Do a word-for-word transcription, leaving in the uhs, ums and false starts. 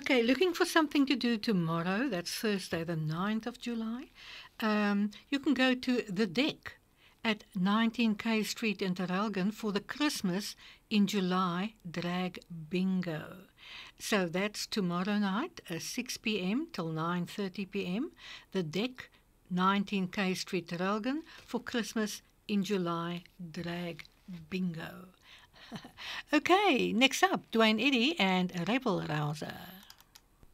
Okay, looking for something to do tomorrow. That's Thursday, the ninth of July. Um, you can go to The Deck at nineteen K Street in Terrelgan for the Christmas in July drag bingo. So that's tomorrow night, uh, six p m till nine thirty p m. The Deck, nineteen K Street, Terrelgan for Christmas in July drag bingo. Okay, next up, Dwayne Eddy and Rebel Rouser.